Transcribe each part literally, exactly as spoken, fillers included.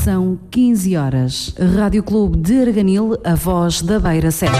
São quinze horas. Rádio Clube de Arganil, a voz da Beira Serra.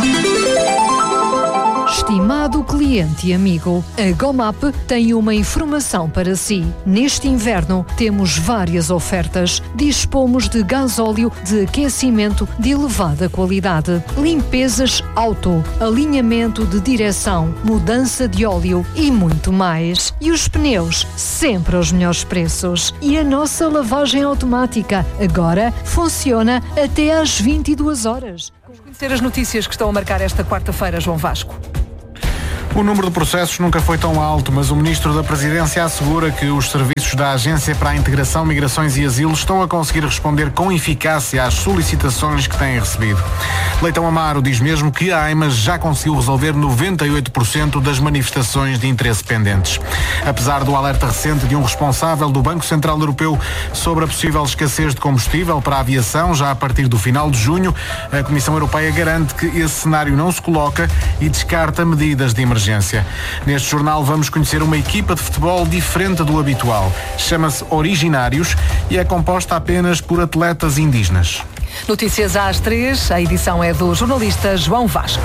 Estimado cliente e amigo, a Gomap tem uma informação para si. Neste inverno temos várias ofertas. Dispomos de gasóleo de aquecimento de elevada qualidade, limpezas auto, alinhamento de direção, mudança de óleo e muito mais. E os pneus, sempre aos melhores preços. E a nossa lavagem automática agora funciona até às vinte e duas horas. Vamos conhecer as notícias que estão a marcar esta quarta-feira, João Vasco. O número de processos nunca foi tão alto, mas o Ministro da Presidência assegura que os serviços da Agência para a Integração, Migrações e Asilo estão a conseguir responder com eficácia às solicitações que têm recebido. Leitão Amaro diz mesmo que a AIMA já conseguiu resolver noventa e oito por cento das manifestações de interesse pendentes. Apesar do alerta recente de um responsável do Banco Central Europeu sobre a possível escassez de combustível para a aviação já a partir do final de junho, a Comissão Europeia garante que esse cenário não se coloca e descarta medidas de emergência. Neste jornal vamos conhecer uma equipa de futebol diferente do habitual. Chama-se Originários e é composta apenas por atletas indígenas. Notícias às três, a edição é do jornalista João Vasco.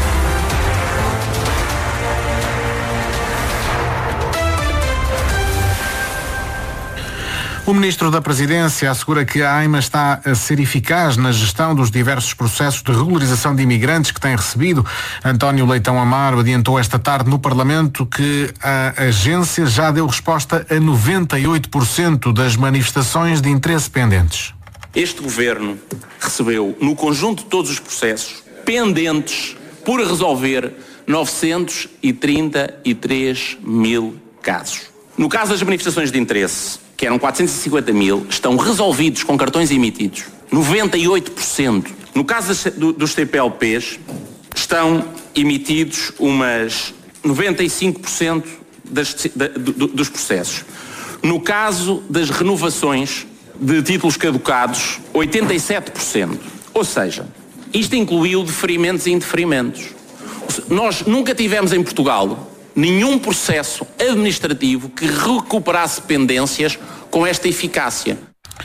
O Ministro da Presidência assegura que a AIMA está a ser eficaz na gestão dos diversos processos de regularização de imigrantes que tem recebido. António Leitão Amaro adiantou esta tarde no Parlamento que a agência já deu resposta a noventa e oito por cento das manifestações de interesse pendentes. Este Governo recebeu, no conjunto de todos os processos, pendentes por resolver novecentos e trinta e três mil casos. No caso das manifestações de interesse, que eram quatrocentos e cinquenta mil, estão resolvidos com cartões emitidos, noventa e oito por cento. No caso das, do, dos T P L Ps, estão emitidos umas noventa e cinco por cento das, da, do, dos processos. No caso das renovações de títulos caducados, oitenta e sete por cento. Ou seja, isto incluiu deferimentos e indeferimentos. Nós nunca tivemos em Portugal nenhum processo administrativo que recuperasse pendências com esta eficácia.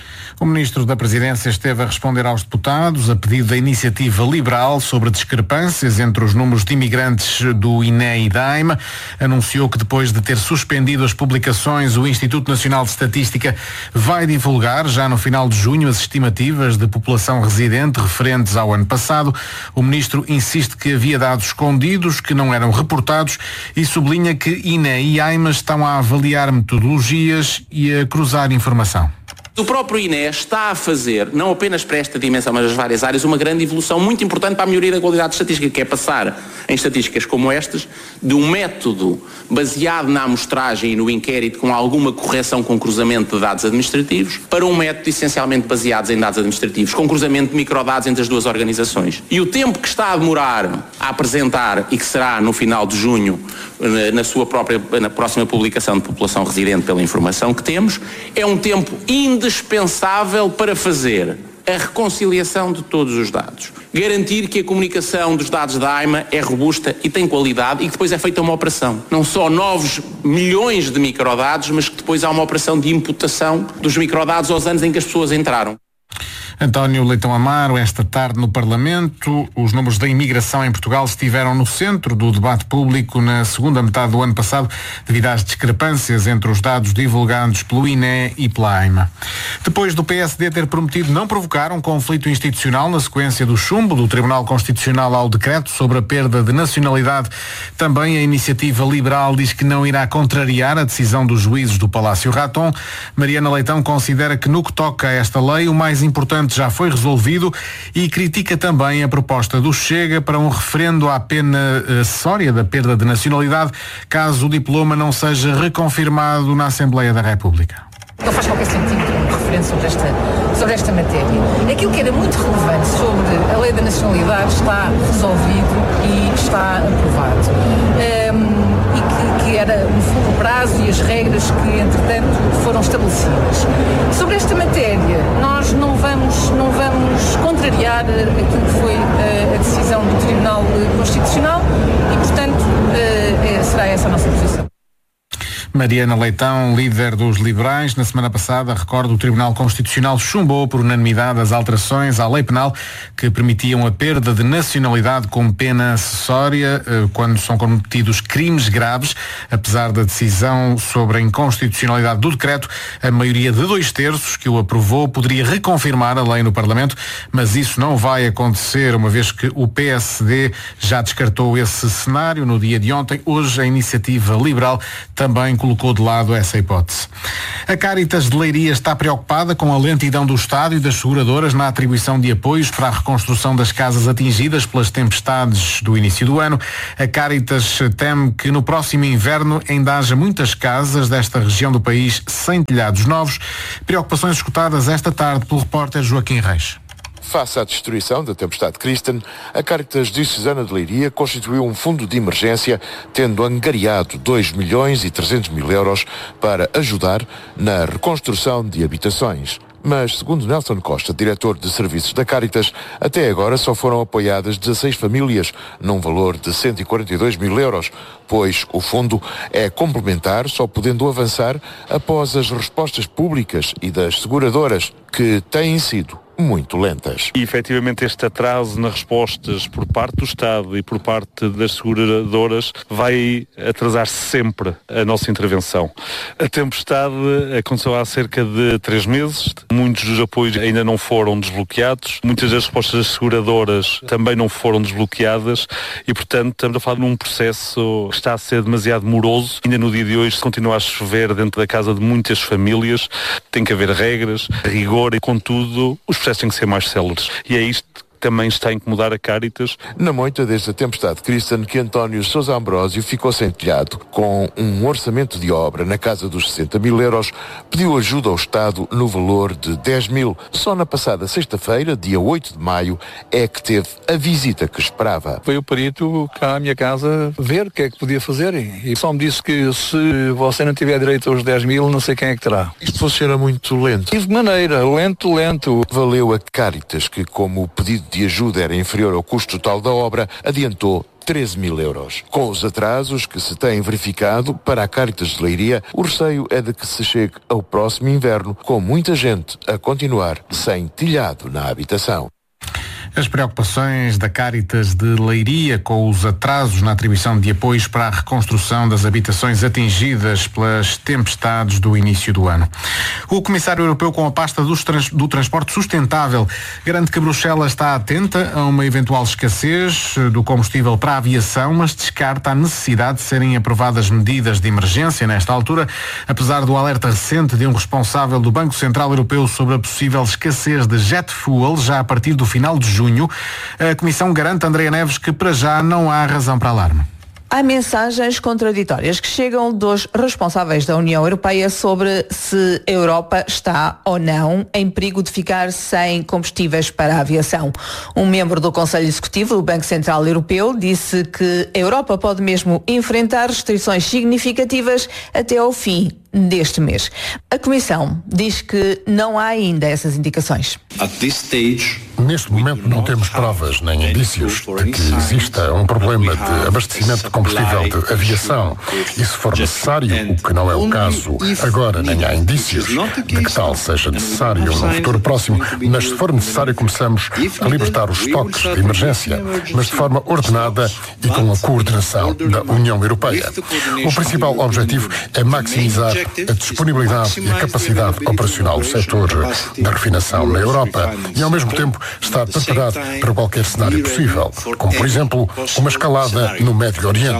O Ministro da Presidência esteve a responder aos deputados a pedido da Iniciativa Liberal sobre discrepâncias entre os números de imigrantes do I N E e da AIMA. Anunciou que depois de ter suspendido as publicações, o Instituto Nacional de Estatística vai divulgar já no final de junho as estimativas de população residente referentes ao ano passado. O Ministro insiste que havia dados escondidos que não eram reportados e sublinha que I N E e AIMA estão a avaliar metodologias e a cruzar informação. O próprio I N E está a fazer, não apenas para esta dimensão, mas as várias áreas, uma grande evolução muito importante para a melhoria da qualidade estatística, que é passar em estatísticas como estas, de um método baseado na amostragem e no inquérito com alguma correção com cruzamento de dados administrativos, para um método essencialmente baseado em dados administrativos, com cruzamento de microdados entre as duas organizações. E o tempo que está a demorar a apresentar, e que será no final de junho, na sua própria, na próxima publicação de população residente pela informação que temos, é um tempo indispensável para fazer a reconciliação de todos os dados. Garantir que a comunicação dos dados da AIMA é robusta e tem qualidade e que depois é feita uma operação. Não só novos milhões de microdados, mas que depois há uma operação de imputação dos microdados aos anos em que as pessoas entraram. António Leitão Amaro, esta tarde no Parlamento, os números da imigração em Portugal estiveram no centro do debate público na segunda metade do ano passado, devido às discrepâncias entre os dados divulgados pelo I N E e pela AIMA. Depois do P S D ter prometido não provocar um conflito institucional na sequência do chumbo do Tribunal Constitucional ao decreto sobre a perda de nacionalidade, também a Iniciativa Liberal diz que não irá contrariar a decisão dos juízes do Palácio Raton. Mariana Leitão considera que no que toca a esta lei, o mais importante já foi resolvido e critica também a proposta do Chega para um referendo à pena acessória da perda de nacionalidade, caso o diploma não seja reconfirmado na Assembleia da República. Não faz qualquer sentido um referendo sobre esta, sobre esta matéria. Aquilo que era muito relevante sobre a lei da nacionalidade está resolvido e está aprovado. Um, e que, que era o prazo e as regras que, entretanto, foram estabelecidas. Sobre esta matéria, nós não vamos, não vamos contrariar aquilo que foi a, a decisão do Tribunal Constitucional e, portanto, uh, será essa a nossa posição. Mariana Leitão, líder dos liberais, na semana passada, recordo, o Tribunal Constitucional chumbou por unanimidade as alterações à lei penal que permitiam a perda de nacionalidade como pena acessória quando são cometidos crimes graves. Apesar da decisão sobre a inconstitucionalidade do decreto, a maioria de dois terços que o aprovou poderia reconfirmar a lei no Parlamento, mas isso não vai acontecer, uma vez que o P S D já descartou esse cenário no dia de ontem. Hoje a Iniciativa Liberal também colocou de lado essa hipótese. A Cáritas de Leiria está preocupada com a lentidão do Estado e das seguradoras na atribuição de apoios para a reconstrução das casas atingidas pelas tempestades do início do ano. A Cáritas teme que no próximo inverno ainda haja muitas casas desta região do país sem telhados novos. Preocupações escutadas esta tarde pelo repórter Joaquim Reis. Face à destruição da tempestade Kristen, a Cáritas Diocesana de Leiria constituiu um fundo de emergência, tendo angariado dois milhões e trezentos mil euros para ajudar na reconstrução de habitações. Mas, segundo Nelson Costa, diretor de serviços da Cáritas, até agora só foram apoiadas dezasseis famílias, num valor de cento e quarenta e dois mil euros, pois o fundo é complementar, só podendo avançar após as respostas públicas e das seguradoras, que têm sido muito lentas. E efetivamente este atraso nas respostas por parte do Estado e por parte das seguradoras vai atrasar sempre a nossa intervenção. A tempestade aconteceu há cerca de três meses, muitos dos apoios ainda não foram desbloqueados, muitas das respostas das seguradoras também não foram desbloqueadas e, portanto, estamos a falar de um processo que está a ser demasiado moroso. Ainda no dia de hoje, se continua a chover dentro da casa de muitas famílias, tem que haver regras, rigor e, contudo, os processos têm que ser mais céleres. E é isto que também está a incomodar a Cáritas. Na moita desde a tempestade Kristen, que António Sousa Ambrósio ficou sem telhado, com um orçamento de obra na casa dos sessenta mil euros, pediu ajuda ao Estado no valor de dez mil. Só na passada sexta-feira, dia oito de maio, é que teve a visita que esperava. Foi o perito cá à minha casa ver o que é que podia fazer e só me disse que se você não tiver direito aos dez mil, não sei quem é que terá. Isto funciona muito lento. De maneira, lento, lento. Valeu a Cáritas, que como o pedido de ajuda era inferior ao custo total da obra, adiantou treze mil euros. Com os atrasos que se têm verificado para a Cáritas de Leiria, o receio é de que se chegue ao próximo inverno com muita gente a continuar sem telhado na habitação. As preocupações da Cáritas de Leiria com os atrasos na atribuição de apoios para a reconstrução das habitações atingidas pelas tempestades do início do ano. O Comissário Europeu com a pasta do, trans, do transporte sustentável garante que Bruxelas está atenta a uma eventual escassez do combustível para a aviação, mas descarta a necessidade de serem aprovadas medidas de emergência nesta altura, apesar do alerta recente de um responsável do Banco Central Europeu sobre a possível escassez de jet fuel já a partir do final de junho. A Comissão garante, Andréa Neves, que para já não há razão para alarme. Há mensagens contraditórias que chegam dos responsáveis da União Europeia sobre se a Europa está ou não em perigo de ficar sem combustíveis para a aviação. Um membro do Conselho Executivo do Banco Central Europeu disse que a Europa pode mesmo enfrentar restrições significativas até ao fim deste mês. A Comissão diz que não há ainda essas indicações. Neste momento não temos provas nem indícios de que exista um problema de abastecimento de combustível de aviação e, se for necessário, o que não é o caso agora, nem há indícios de que tal seja necessário no futuro próximo, mas se for necessário começamos a libertar os estoques de emergência, mas de forma ordenada e com a coordenação da União Europeia. O principal objetivo é maximizar a disponibilidade e a capacidade operacional do setor da refinação na Europa e, ao mesmo tempo, estar preparado para qualquer cenário possível, como, por exemplo, uma escalada no Médio Oriente.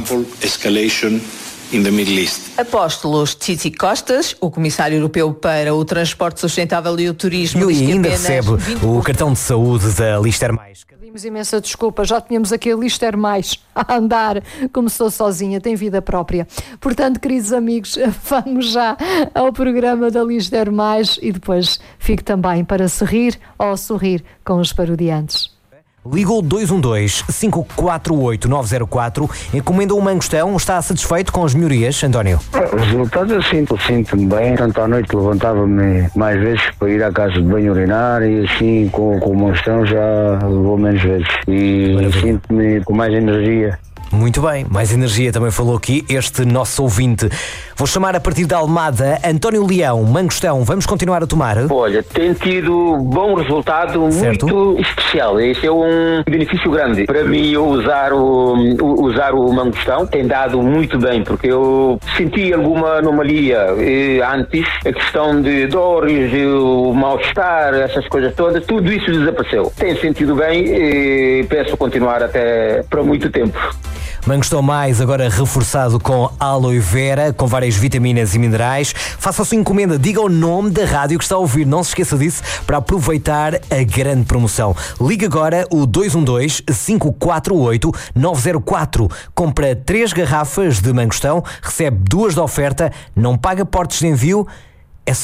Apóstolos Tsitsi Costas, o Comissário Europeu para o Transporte Sustentável e o Turismo, e ainda recebe o cartão de saúde da Lister Mais. Pedimos imensa desculpa, já tínhamos aqui a Lister Mais a andar, começou sozinha, tem vida própria. Portanto, queridos amigos, vamos já ao programa da Lister Mais e depois fique também para se rir ou sorrir com os parodiantes. Ligou dois um dois, cinco quatro oito, nove zero quatro, encomenda uma angostão, está satisfeito com as melhorias, António? Os resultados eu sinto, sinto-me bem, tanto à noite levantava-me mais vezes para ir à casa de banho urinar e assim com, com uma angostão já levou menos vezes e sinto-me com mais energia. Muito bem, mais energia também falou aqui este nosso ouvinte. Vou chamar a partir da Almada António Leão, Mangostão. Vamos continuar a tomar? Olha, tem tido bom resultado, certo. Muito especial. Esse é um benefício grande. Para mim, eu usar o, usar o Mangostão tem dado muito bem, porque eu senti alguma anomalia eh, antes, a questão de dores, o mal-estar, essas coisas todas, tudo isso desapareceu. Tenho sentido bem e peço continuar até para muito tempo. Mangostão Mais, agora reforçado com aloe vera, com várias vitaminas e minerais. Faça a sua encomenda, diga o nome da rádio que está a ouvir, não se esqueça disso, para aproveitar a grande promoção. Ligue agora o dois um dois, cinco quatro oito, nove zero quatro. Compra três garrafas de Mangostão, recebe duas de oferta, não paga portos de envio